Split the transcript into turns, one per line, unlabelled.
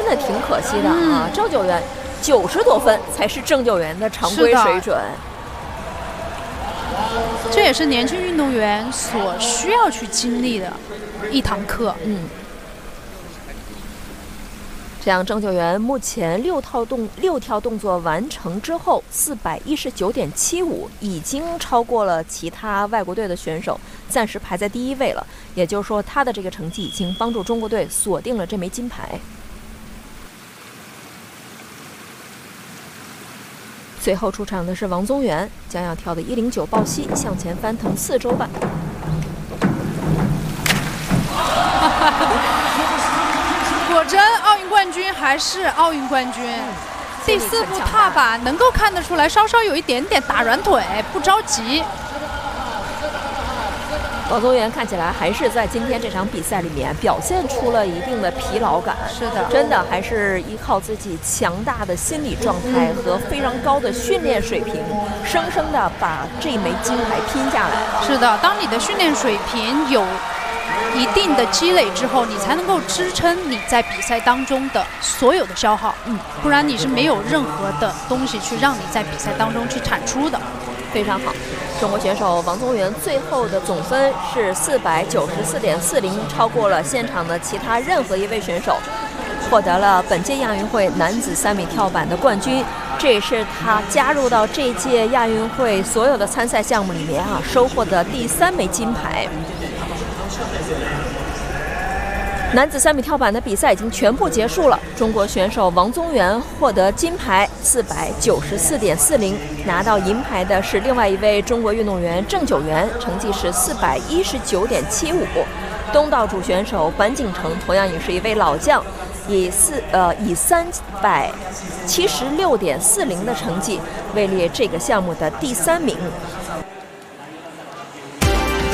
的挺可惜的啊。郑九元90多分才是郑九元的常规水准。
这也是年轻运动员所需要去经历的一堂课。
这样，郑九元目前6跳动作完成之后，419.75，已经超过了其他外国队的选手，暂时排在第1位了。也就是说，他的这个成绩已经帮助中国队锁定了这枚金牌。最后出场的是王宗源，将要跳的109抱膝，向前翻腾4周半。
果真，奥运冠军还是奥运冠军。第4步踏板能够看得出来，稍稍有一点点打软腿，不着急。
王宗源看起来还是在今天这场比赛里面表现出了一定的疲劳感。
是的，
真的还是依靠自己强大的心理状态和非常高的训练水平，生生的把这枚金牌拼下来了。
是的，当你的训练水平有一定的积累之后，你才能够支撑你在比赛当中的所有的消耗。不然你是没有任何的东西去让你在比赛当中去产出的。
非常好，中国选手王宗源最后的总分是494.40，超过了现场的其他任何一位选手，获得了本届亚运会男子3米跳板的冠军。这也是他加入到这届亚运会所有的参赛项目里面收获的第3枚金牌。男子3米跳板的比赛已经全部结束了，中国选手王宗源获得金牌494.40，拿到银牌的是另外一位中国运动员郑九元，成绩是419.75。东道主选手板景成同样也是一位老将，以376.40的成绩位列这个项目的第3名。